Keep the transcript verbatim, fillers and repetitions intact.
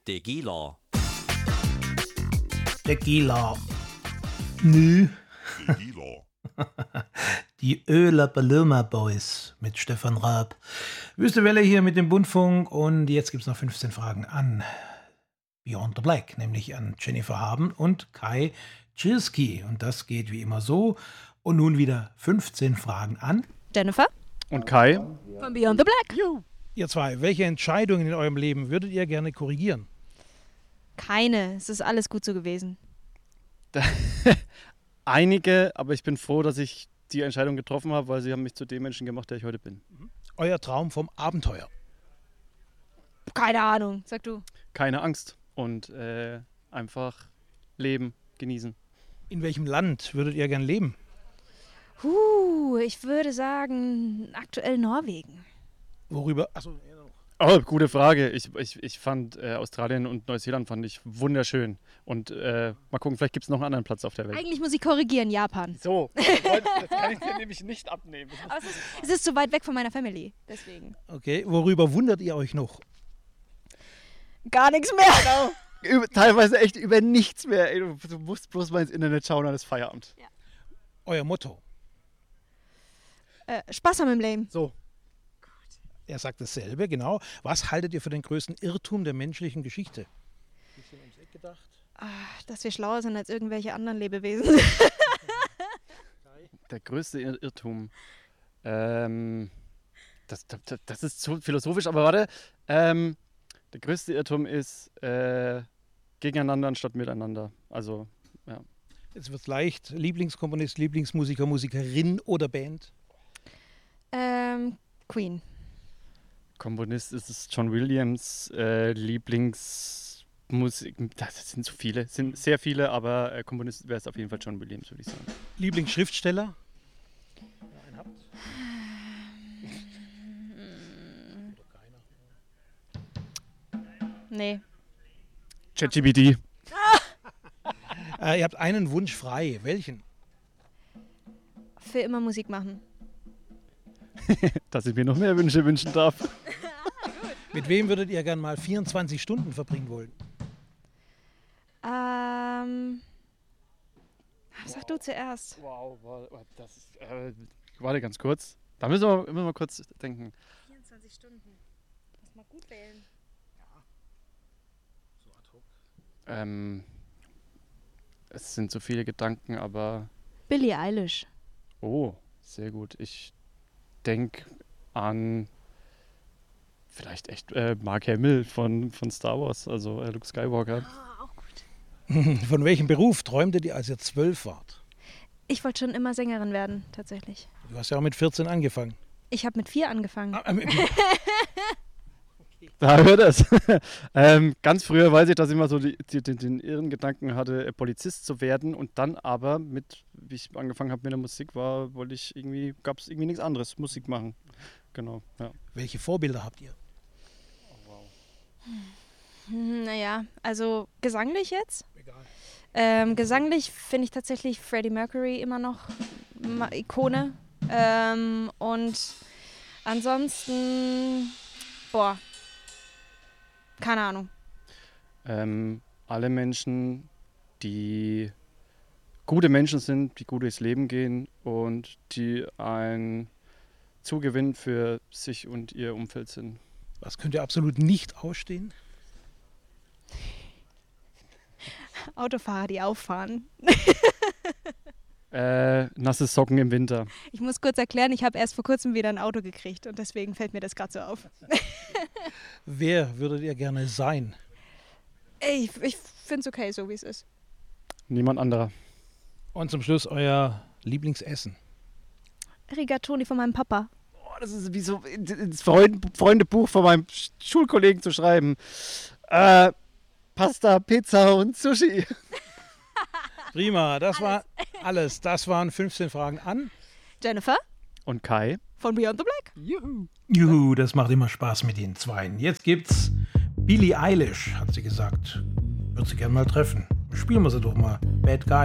Tequila. Tequila. Nö. Tequila. Die Öler Paloma Boys mit Stefan Raab. Wüste Welle hier mit dem Bundfunk und jetzt gibt es noch fünfzehn Fragen an Beyond the Black, nämlich an Jennifer Haben und Kai Czirski. Und das geht wie immer so. Und nun wieder fünfzehn Fragen an Jennifer und Kai von Beyond the Black. Juhu. Ihr zwei, welche Entscheidungen in eurem Leben würdet ihr gerne korrigieren? Keine, es ist alles gut so gewesen. Einige, aber ich bin froh, dass ich die Entscheidung getroffen habe, weil sie haben mich zu dem Menschen gemacht, der ich heute bin. Euer Traum vom Abenteuer? Keine Ahnung, sag du. Keine Angst und äh, einfach leben, genießen. In welchem Land würdet ihr gern leben? Huh, ich würde sagen, aktuell Norwegen. Worüber? Achso, oh, gute Frage. Ich, ich, ich fand äh, Australien und Neuseeland fand ich wunderschön. Und äh, mal gucken, vielleicht gibt es noch einen anderen Platz auf der Welt. Eigentlich muss ich korrigieren, Japan. So, das kann ich dir nämlich nicht abnehmen. Aber es ist, es ist so weit weg von meiner Family, deswegen. Okay, worüber wundert ihr euch noch? Gar nichts mehr. Genau. Über, teilweise echt über nichts mehr. Ey, du, du musst bloß mal ins Internet schauen, dann ist Feierabend. Ja. Euer Motto? Äh, Spaß haben im Leben. So. Er sagt dasselbe, genau. Was haltet ihr für den größten Irrtum der menschlichen Geschichte? Bisschen ums Eck gedacht. Ach, dass wir schlauer sind als irgendwelche anderen Lebewesen. Der größte Ir- Irrtum. Ähm, das, das, das ist zu philosophisch, aber warte. Ähm, der größte Irrtum ist äh, gegeneinander anstatt miteinander. Also, ja. Jetzt wird es leicht. Lieblingskomponist, Lieblingsmusiker, Musikerin oder Band? ähm, Queen. Komponist ist es John Williams, äh, Lieblingsmusik, das sind so viele, sind sehr viele, aber äh, Komponist wäre es auf jeden Fall John Williams, würde ich sagen. Lieblingsschriftsteller? Einen habt? Nee. ChatGPT. Äh, ihr habt einen Wunsch frei. Welchen? Für immer Musik machen. Dass ich mir noch mehr Wünsche wünschen darf. Mit wem würdet ihr gern mal vierundzwanzig Stunden verbringen wollen? Ähm, sag du zuerst. Wow, wow, das ist, äh, warte ganz kurz. Da müssen wir, müssen wir kurz denken. vierundzwanzig Stunden. Lass mal gut wählen. So ad hoc. Ähm, es sind so viele Gedanken, aber... Billie Eilish. Oh, sehr gut. Ich denke an vielleicht echt äh, Mark Hamill von, von Star Wars, also äh, Luke Skywalker. Ah, auch gut. Von welchem Beruf träumtet ihr, als ihr zwölf wart? Ich wollte schon immer Sängerin werden, tatsächlich. Du hast ja auch mit vierzehn angefangen. Ich habe mit vier angefangen. Ah, ähm, Da hört es. ähm, ganz früher weiß ich, dass ich mal so die, die, den, den irren Gedanken hatte, äh, Polizist zu werden und dann aber mit, wie ich angefangen habe mit der Musik, war, wollte ich irgendwie, gab es irgendwie nichts anderes, Musik machen. Genau, ja. Welche Vorbilder habt ihr? Hm, naja, also gesanglich jetzt? Egal. Ähm, gesanglich finde ich tatsächlich Freddie Mercury immer noch ma- Ikone. Ähm, und ansonsten, boah, keine Ahnung. Ähm, alle Menschen, die gute Menschen sind, die gut durchs Leben gehen und die ein Zugewinn für sich und ihr Umfeld sind. Was könnt ihr absolut nicht ausstehen? Autofahrer, die auffahren. Äh, nasse Socken im Winter. Ich muss kurz erklären, ich habe erst vor kurzem wieder ein Auto gekriegt und deswegen fällt mir das gerade so auf. Wer würdet ihr gerne sein? Ich, ich finde es okay, so wie es ist. Niemand anderer. Und zum Schluss euer Lieblingsessen. Rigatoni von meinem Papa. Oh, das ist wie so ins Freund, Freundebuch von meinem Sch- Schulkollegen zu schreiben. Äh, Pasta, Pizza und Sushi. Prima, das war alles. Das waren fünfzehn Fragen an Jennifer Und Kai? von Beyond the Black. Juhu. Juhu, das macht immer Spaß mit den Zweien. Jetzt gibt's Billie Eilish, hat sie gesagt. Würde sie gerne mal treffen. Spielen wir sie doch mal. Bad Guy.